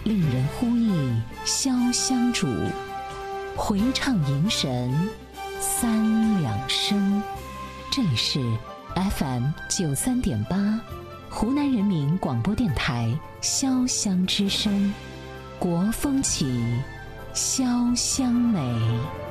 令人呼忆潇湘主，回唱迎神三两声。这里是 FM93.8 湖南人民广播电台潇湘之声，国风起，潇湘美。